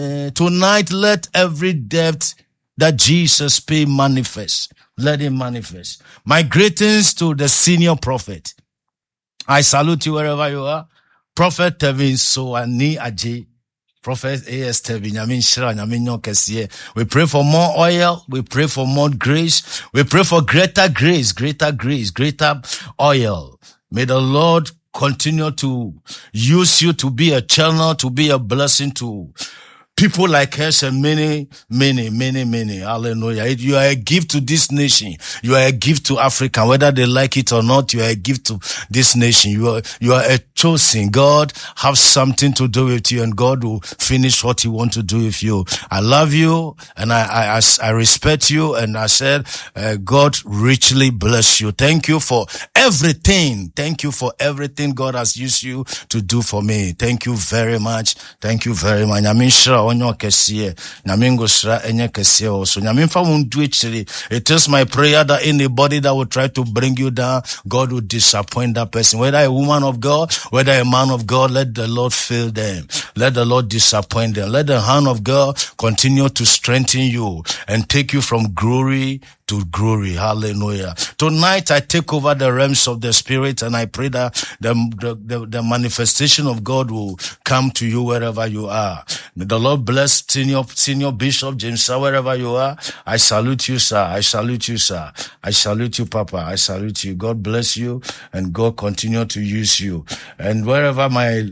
Tonight, let every debt that Jesus paid manifest. Let it manifest. My greetings to the senior prophet. I salute you wherever you are. Prophet Tevin Soani Aje. Prophet A.S. Tevin. We pray for more oil. We pray for more grace. We pray for greater grace, greater oil. May the Lord continue to use you to be a channel, to be a blessing to people like us and many. Hallelujah. You are a gift to this nation. You are a gift to Africa. Whether they like it or not, you are a gift to this nation. You are a chosen. God have something to do with you, and God will finish what he wants to do with you. I love you, and I respect you, and I said, God richly bless you. Thank you for everything. Thank you for everything God has used you to do for me. Thank you very much. Thank you very much. It is my prayer that anybody that will try to bring you down, God will disappoint that person. Whether a woman of God, whether a man of God, let the Lord fill them. Let the Lord disappoint them. Let the hand of God continue to strengthen you and take you from glory to glory. Hallelujah. Tonight I take over the realms of the spirit, and I pray that the manifestation of God will come to you wherever you are. May the Lord bless Senior Bishop James, wherever you are. I salute you, sir. I salute you, sir. I salute you, Papa. I salute you. God bless you, and God continue to use you. And wherever my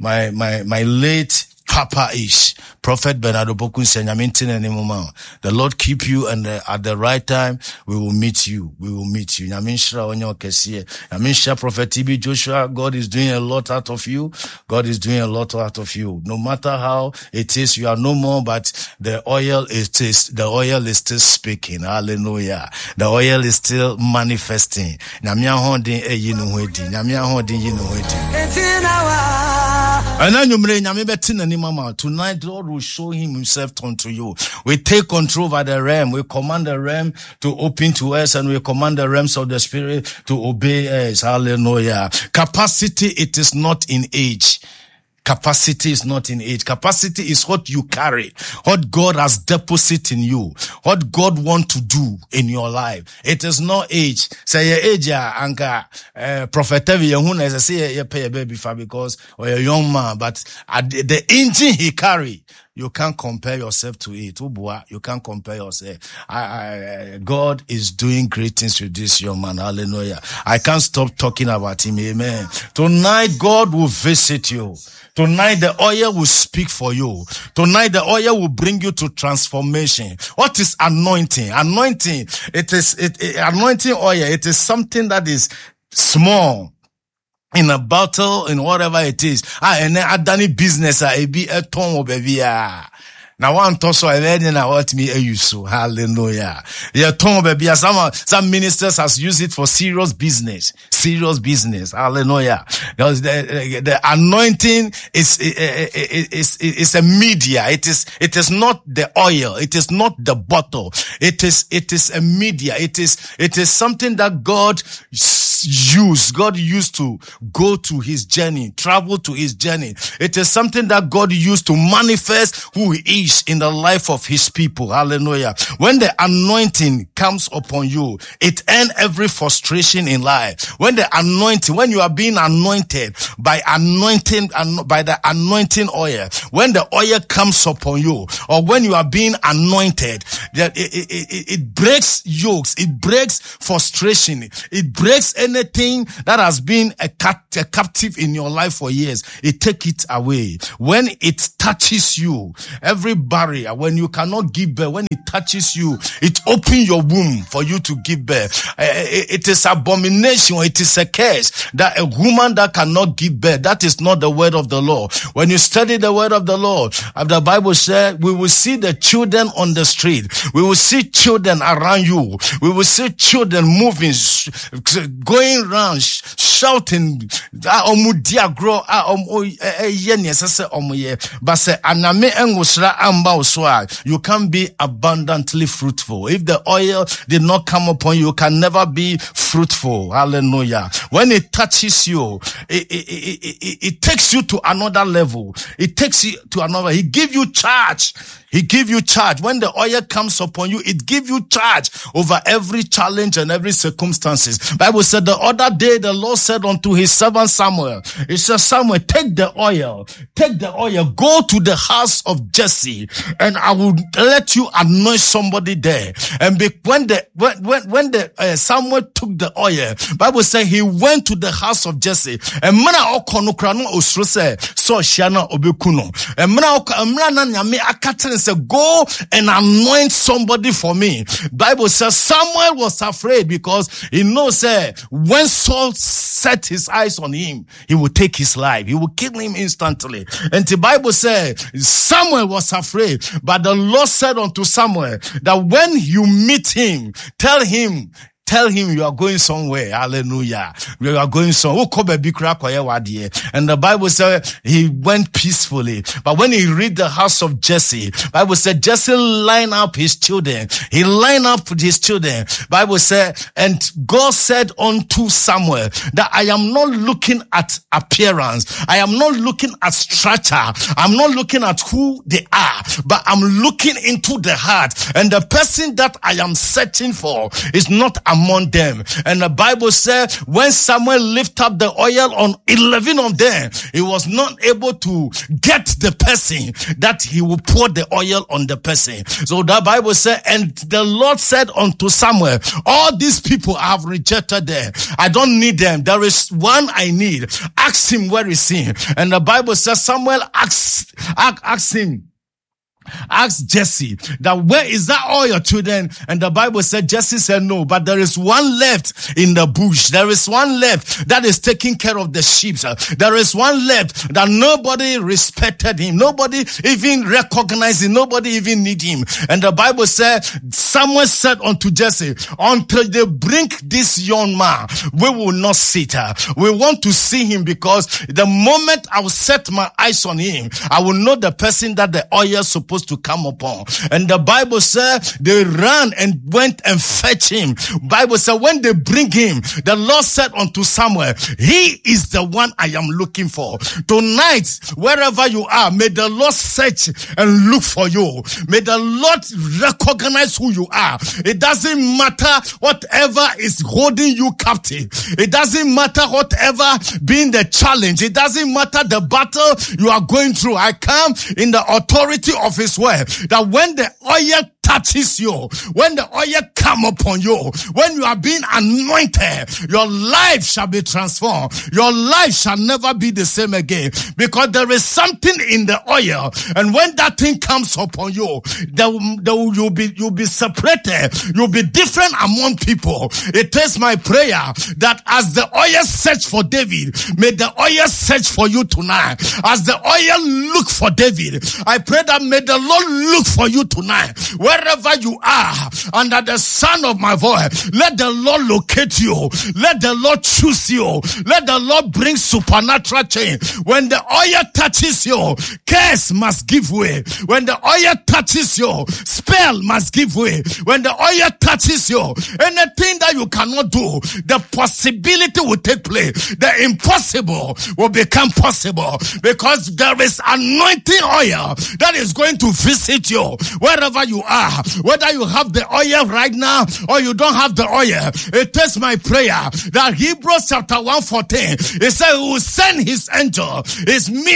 late Papa is, Prophet Bernardo Bokun Senyamintin anymore. The Lord keep you, and at the right time we will meet you. We will meet you. Nyamenshra onyo kesiye. Nyamenshra Prophet TB Joshua. God is doing a lot out of you. God is doing a lot out of you. No matter how it is, you are no more, but the oil is still speaking. Hallelujah. The oil is still manifesting. Nyamia holding a yinuwedi. Nyamia holding yinuwedi. And then you may mama. Tonight, Lord will show himself unto you. We take control over the realm. We command the realm to open to us, and we command the realms of the spirit to obey us. Hallelujah. Capacity, it is not in age. Capacity is not in age. Capacity is what you carry, what God has deposited in you, what God wants to do in your life. It is not age. Say your age, anka Prophet Tevi Yehuna is say you pay a baby for because or a young man, but the engine he carry, you can't compare yourself to it. You can't compare yourself. God is doing great things with this young man. Hallelujah. I can't stop talking about him. Amen. Tonight, God will visit you. Tonight, the oil will speak for you. Tonight, the oil will bring you to transformation. What is anointing? Anointing, anointing oil. It is something that is small. In a bottle, in whatever it is. And then I done business, it be a ton baby. Now one tosso I read and I want me a use. Hallelujah. Yeah, ton baby. Some ministers has used it for serious business. Hallelujah. Because the anointing is a media. It is not the oil. It is not the bottle. It is a media. It is something that God used to go to his journey, travel to his journey. It is something that God used to manifest who he is in the life of his people. Hallelujah. When the anointing comes upon you, it ends every frustration in life. When you are being anointed by the anointing oil, when the oil comes upon you, or when you are being anointed, that it breaks yokes, it breaks frustration, it breaks anything that has been a captive in your life for years. It take it away. When it touches you, every barrier, when you cannot give birth, when it touches you, it opens your womb for you to give birth. It is abomination, it is a curse that a woman that cannot give birth, that is not the word of the Lord. When you study the word of the Lord, the Bible said, we will see the children on the street. We will see children around you. We will see children moving, going around, shouting, you can't be abundantly fruitful. If the oil did not come upon you, you can never be fruitful. Hallelujah. when it touches you, it takes you to another level. It takes you to another. He give you charge. He give you charge. When the oil comes upon you, it give you charge over every challenge and every circumstances. Bible said the other day the Lord said unto his servant Samuel, he said, Samuel, take the oil, go to the house of Jesse, and I will let you anoint somebody there. And when Samuel took the oil, Bible said he went to the house of Jesse. And mana okonukra no osro se so shiana obekuno. And mana na nyame akatene say go and anoint somebody for me. Bible says Samuel was afraid because he knows when Saul set his eyes on him, he would take his life. He would kill him instantly. And the Bible says Samuel was afraid, but the Lord said unto Samuel that when you meet him, tell him you are going somewhere. Hallelujah. You are going somewhere. And the Bible said he went peacefully. But when he read the house of Jesse, Bible said Jesse lined up his children. He lined up with his children. Bible said, and God said unto Samuel that I am not looking at appearance. I am not looking at structure. I'm not looking at who they are, but I'm looking into the heart. And the person that I am searching for is not among them. And the Bible said when Samuel lifted up the oil on 11 of them, he was not able to get the person that he would pour the oil on the person. So the Bible said, and the Lord said unto Samuel, all these people I have rejected them. I don't need them. There is one I need. Ask him where is he. And the Bible says Samuel asked Jesse that where is that oil, children? And the Bible said Jesse said no, but there is one left in the bush. There is one left that is taking care of the sheep. There is one left that nobody respected him. Nobody even recognized him. Nobody even need him. And the Bible said Samuel said unto Jesse, until they bring this young man, we will not sit. We want to see him, because the moment I will set my eyes on him, I will know the person that the oil is supposed to come upon. And the Bible said they ran and went and fetch him. Bible said when they bring him, the Lord said unto Samuel, he is the one I am looking for. Tonight, wherever you are, may the Lord search and look for you. May the Lord recognize who you are. It doesn't matter whatever is holding you captive. It doesn't matter whatever being the challenge. It doesn't matter the battle you are going through. I come in the authority of his word that when the oil touches you, when the oil come upon you, when you are being anointed, your life shall be transformed. Your life shall never be the same again, because there is something in the oil, and when that thing comes upon you, you'll be separated. You'll be different among people. It is my prayer that as the oil search for David, may the oil search for you tonight. As the oil look for David, I pray that may the Lord look for you tonight. Wherever you are, under the sound of my voice, let the Lord locate you. Let the Lord choose you. Let the Lord bring supernatural change. When the oil touches you, curse must give way. When the oil touches you, spell must give way. When the oil touches you, anything that you cannot do, the possibility will take place. The impossible will become possible, because there is anointing oil that is going to visit you wherever you are. Whether you have the oil right now or you don't have the oil, it is my prayer that Hebrews chapter 1:14, it says he will send his angel, his